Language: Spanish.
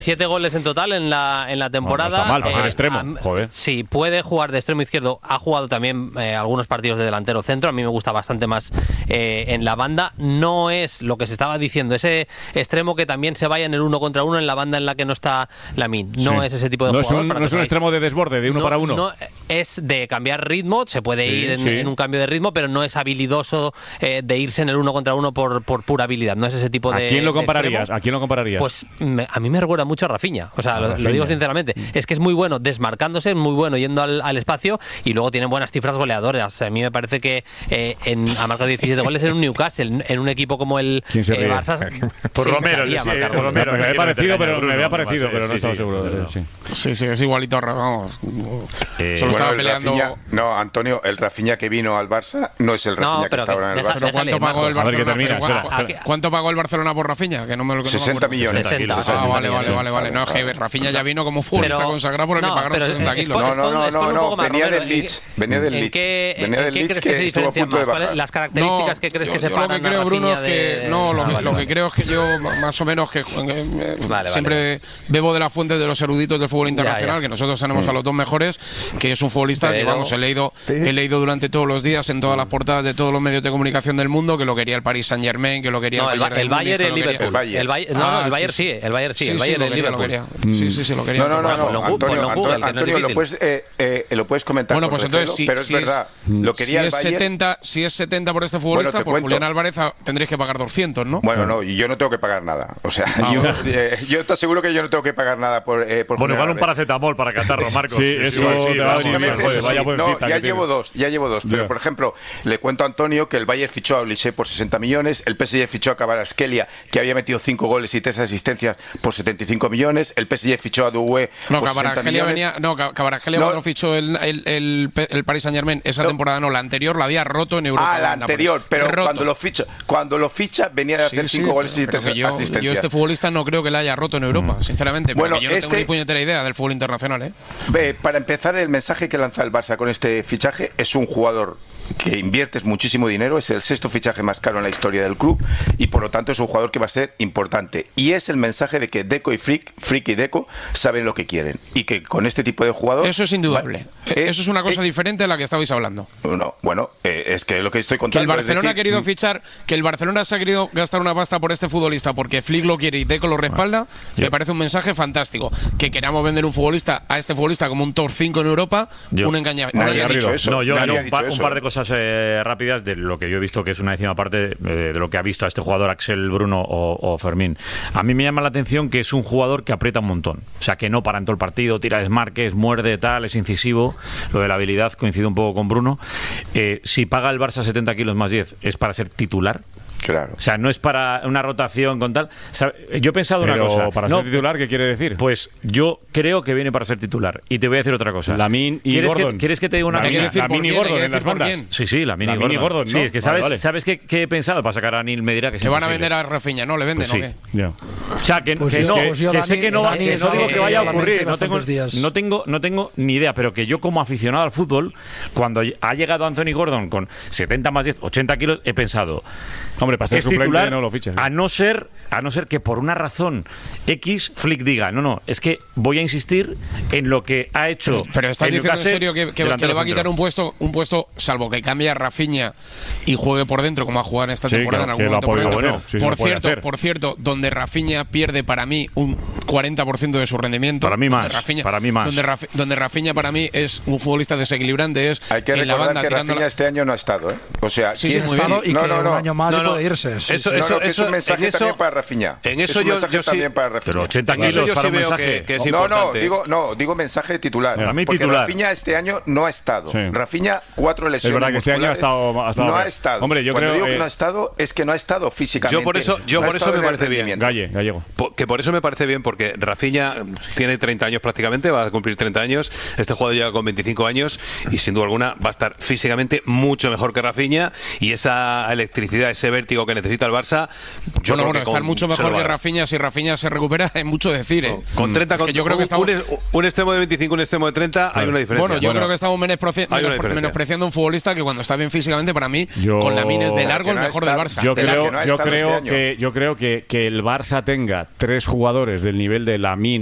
7 goles en total en la temporada. No está mal para ser extremo. Joder. Sí, puede jugar de extremo izquierdo. Ha jugado también algunos partidos de delantero centro. A mí me gusta bastante más en la banda. No es lo que se estaba diciendo, ese extremo que también se vaya en el 1 contra 1 en la banda en la que no está Lamine. No es ese tipo de jugador. No es un extremo de desborde, de uno para uno. No, es de cambiar ritmo. Se puede ir en un cambio de ritmo, pero no es habilidoso de irse en el 1 contra 1 por pura habilidad. No es ese tipo de. ¿A quién lo compararías? Pues a mí me recuerda mucho a Rafinha. O sea, lo digo sinceramente. Es que es muy bueno desmarcándose, muy bueno yendo al espacio y luego tiene buenas cifras goleadoras. A mí me parece que ha marcado 17 goles en un Newcastle, en un equipo como el Barça. Por Romero, Romero. Me había parecido, pero no estaba seguro. Sí, es igualito. Vamos. Solo estaba peleando. Rafinha, no, Antonio, el Rafinha que vino al Barça no es el Rafinha que está ahora en el Barça. ¿Pero cuánto pagó el Barcelona? ¿Cuánto pagó el Barcelona por Rafinha? Que no me lo 60 millones. Vale. No, que Rafinha ya vino como futbolista consagrado por el que pagaron 60 kilos. No, venía del Leeds. ¿Qué crees que se estuvo a punto de bajar. Las características que crees que separan a Rafinha Bruno, lo que creo es que yo más o menos que siempre bebo de la fuente de los eruditos del fútbol internacional, que nosotros tenemos a los dos mejores, que es un futbolista que vamos, he leído durante todos los días en todas las portadas de todos los medios de comunicación del mundo que lo quería el Paris Saint-Germain, que lo quería el Bayern y el Liverpool. El Bayern sí, el Bayern y el Liverpool. Sí, lo quería. Antonio, lo puedes comentar. Bueno, pues entonces, pero es verdad. Lo quería el Bayern. Si es 70 por este futbolista, por Julián Álvarez tendréis que pagar 200, ¿no? Bueno, no, y yo no tengo que pagar nada. O sea, yo te aseguro que yo no tengo que pagar nada por bueno, igual un paracetamol para catarro, Marcos. Sí, eso te va a venir bien. No, ya llevo dos. Pero, por ejemplo, le cuento a Antonio que el Bayern fichó a Olise por 60 millones, el PSG fichó a Kvaratskhelia, que había metido 5 goles y 3 asistencias, por 75 millones, el PSG fichó a Doué por 60 millones. Kvaratskhelia cuando fichó el Paris Saint-Germain esa temporada, no, la anterior la había roto en Europa. La anterior, pero cuando lo ficha venía de hacer 5 goles y 3 asistencias. Yo este futbolista no creo que la haya roto en Europa, sinceramente, porque yo no tengo ni puñetera idea del fútbol internacional. Para empezar, el mensaje que lanza el Barça con este fichaje es un jugador que inviertes muchísimo dinero, es el 6º fichaje más caro en la historia del club y por lo tanto es un jugador que va a ser importante, y es el mensaje de que Deco y Frick y Deco saben lo que quieren y que con este tipo de jugador eso es indudable. Eso es una cosa diferente a la que estabais hablando. Es que lo que estoy contando, que el Barcelona ha querido fichar, que el Barcelona se ha querido gastar una pasta por este futbolista porque Flick lo quiere y Deco lo respalda, me parece un mensaje fantástico. Que queramos vender a este futbolista como un top 5 en Europa, un engañamiento. Nadie ha dicho eso. No, yo un par de cosas rápidas de lo que yo he visto, que es una décima parte de lo que ha visto a este jugador Axel, Bruno o Fermín. A mí me llama la atención que es un jugador que aprieta un montón, o sea, que no para en todo el partido, tira desmarques, muerde, tal, es incisivo. Lo de la habilidad coincide un poco con Bruno. Si paga el Barça 70 kilos más 10, ¿es para ser titular? Claro. O sea, no es para una rotación con tal. Yo he pensado una cosa. ¿Para ser titular qué quiere decir? Pues yo creo que viene para ser titular. Y te voy a decir otra cosa. Lamine y Gordon. ¿Quieres que te diga una cosa? Lamine y Gordon en las bandas. Sí, Lamine y Gordon. ¿no? Sí, es que ¿sabes qué he pensado para sacar a Neil Medira? Que se van a vender a Rafinha, ¿no? ¿Le venden o qué? O sea, que sé que no digo que vaya a ocurrir. No tengo ni idea, pero que yo como aficionado al fútbol, cuando ha llegado Anthony Gordon con 70 más 10, 80 kilos, he pensado, hombre, para ser suplente no lo fiches. A no ser que por una razón X Flick diga, no, es que voy a insistir en lo que ha hecho. Pero estás diciendo en serio que le va a quitar un puesto, salvo que cambie a Rafinha y juegue por dentro, como ha jugado en esta temporada en algún momento por dentro. Por cierto, donde Rafinha pierde para mí un 40% de su rendimiento. Para mí más. Donde Rafinha para mí es un futbolista desequilibrante. Hay que recordar que Rafinha este año no ha estado, O sea, sí, muy bien. Y que un año más puede irse. Eso es un mensaje también para Rafinha. En eso yo sí. Pero 80 kilos yo para sí un veo mensaje. que es importante. Digo mensaje titular. Porque titular. Rafinha este año no ha estado. Sí. Rafinha 4 lesiones. Es verdad que este año ha estado. No ha estado. Hombre, yo Cuando creo digo que no ha estado, es que no ha estado físicamente. Yo por eso me parece bien. Gallego. Que por eso me parece bien, porque Rafinha tiene 30 años prácticamente, va a cumplir 30 años. Este jugador llega con 25 años y sin duda alguna va a estar físicamente mucho mejor que Rafinha, y esa electricidad, ese vértigo que necesita el Barça, estar mucho mejor que Rafinha. Si Rafinha se recupera es mucho decir, Con 30, yo creo que un extremo de 25, un extremo de 30, hay una diferencia. Bueno, yo creo que estamos menospreciando un futbolista que cuando está bien físicamente, para mí, con Lamine es de largo el mejor del Barça. Yo creo que el Barça tenga 3 jugadores del nivel nivel de Lamine